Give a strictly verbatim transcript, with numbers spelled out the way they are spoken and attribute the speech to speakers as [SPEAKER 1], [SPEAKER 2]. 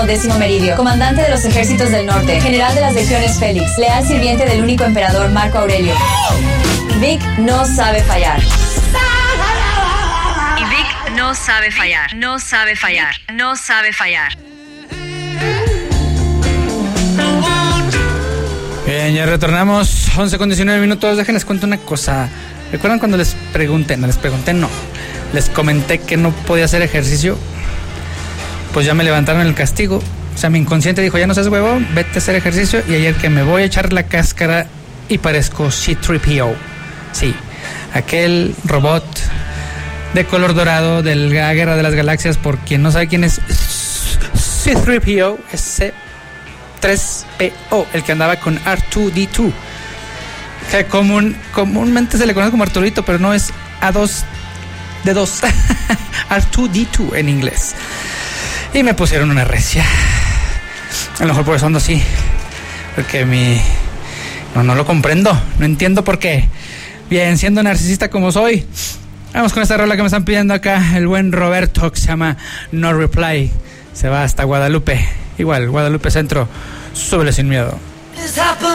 [SPEAKER 1] Décimo Meridio, comandante de los ejércitos del norte, general de las legiones Félix, leal sirviente del único emperador Marco Aurelio. Vic no sabe fallar. Y Vic no sabe fallar, no sabe fallar, no sabe fallar.
[SPEAKER 2] Bien, ya retornamos. once con diecinueve minutos. Déjenles cuento una cosa. ¿Recuerdan cuando les pregunté? No les pregunté, no. Les comenté que no podía hacer ejercicio. Pues ya me levantaron el castigo. O sea, mi inconsciente dijo, ya no seas huevón, vete a hacer ejercicio. Y ayer que me voy a echar la cáscara y parezco C tres P O. Sí, aquel robot de color dorado de la Guerra de las Galaxias. Por quien no sabe quién es C tres P O, es C tres P O, el que andaba con R dos D dos. Que común, comúnmente se le conoce como Arturito, pero no, es A dos D dos. R dos D dos en inglés. Y me pusieron una recia. A lo mejor por eso ando así. Porque mi... No, no lo comprendo. No entiendo por qué. Bien, siendo narcisista como soy, vamos con esta rola que me están pidiendo acá. El buen Roberto, que se llama No Reply. Se va hasta Guadalupe. Igual, Guadalupe Centro. Súbele sin miedo.